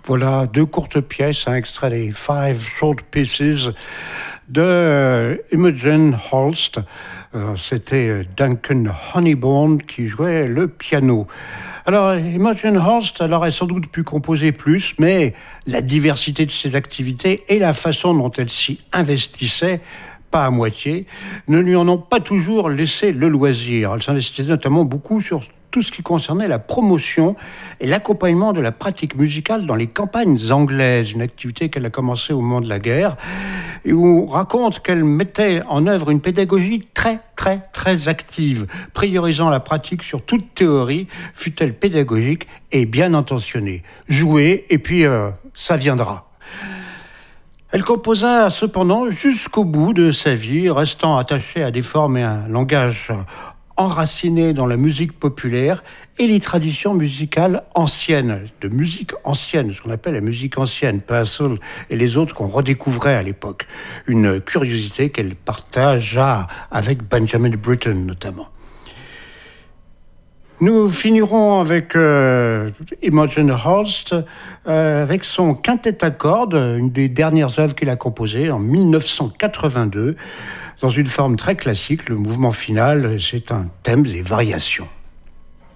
Voilà deux courtes pièces, un extrait des Five Short Pieces de Imogen Holst. C'était Duncan Honeybourne qui jouait le piano. Alors, Imogen Holst, elle aurait sans doute pu composer plus, mais la diversité de ses activités et la façon dont elle s'y investissait, pas à moitié, ne lui en ont pas toujours laissé le loisir. Elle s'investissait notamment beaucoup sur tout ce qui concernait la promotion et l'accompagnement de la pratique musicale dans les campagnes anglaises, une activité qu'elle a commencée au moment de la guerre, et où on raconte qu'elle mettait en œuvre une pédagogie très active, priorisant la pratique sur toute théorie, fût-elle pédagogique et bien intentionnée. Jouer, et puis ça viendra. Elle composa cependant jusqu'au bout de sa vie, restant attachée à des formes et un langage enraciné dans la musique populaire et les traditions musicales anciennes, de musique ancienne, ce qu'on appelle la musique ancienne, Purcell et les autres qu'on redécouvrait à l'époque. Une curiosité qu'elle partagea avec Benjamin Britten notamment. Nous finirons avec Imogen Holst, avec son quintet à cordes, une des dernières œuvres qu'il a composées en 1982, dans une forme très classique. Le mouvement final, c'est un thème des variations.